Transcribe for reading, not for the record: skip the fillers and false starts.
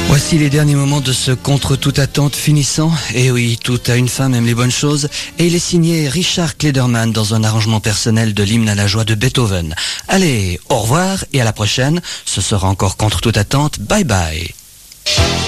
Voici les derniers moments de ce contre toute attente finissant. Et oui, tout a une fin, même les bonnes choses. Et il est signé Richard Klederman dans un arrangement personnel de l'hymne à la joie de Beethoven. Allez, au revoir et à la prochaine. Ce sera encore contre toute attente. Bye bye.